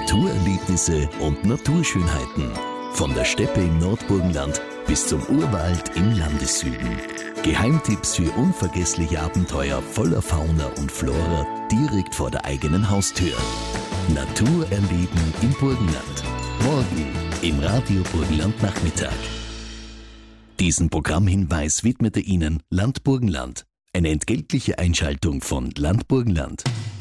Naturerlebnisse und Naturschönheiten. Von der Steppe im Nordburgenland bis zum Urwald im Landessüden. Geheimtipps für unvergessliche Abenteuer voller Fauna und Flora direkt vor der eigenen Haustür. Natur erleben im Burgenland. Morgen im Radio Burgenland Nachmittag. Diesen Programmhinweis widmete Ihnen Land Burgenland. Eine entgeltliche Einschaltung von Land Burgenland.